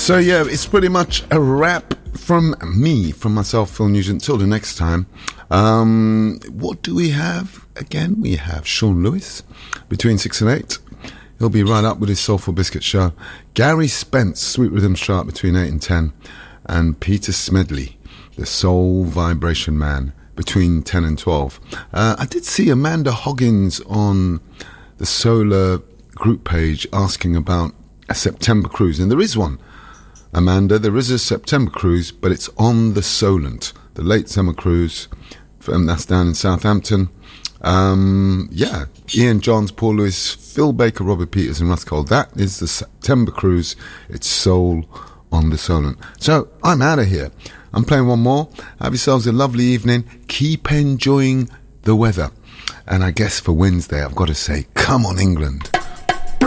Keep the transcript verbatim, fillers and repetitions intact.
So yeah, it's pretty much a wrap from me, from myself, Phil Nugent. Till the next time. Um, what do we have? Again, we have Sean Lewis between six and eight. He'll be right up with his Soulful Biscuit show. Gary Spence, Sweet Rhythms chart between eight and ten. And Peter Smedley, the Soul Vibration Man, between ten and twelve. Uh, I did see Amanda Hoggins on the Solar group page asking about a September cruise. And there is one, Amanda. There is a September cruise, but it's on the Solent, the late summer cruise. And that's down in Southampton. Um, yeah, Ian Johns, Paul Lewis, Phil Baker, Robert Peters and Russ Cole. That is the September cruise. It's Soul on the Solent. So I'm out of here. I'm playing one more. Have yourselves a lovely evening. Keep enjoying the weather. And I guess for Wednesday I've got to say, come on England.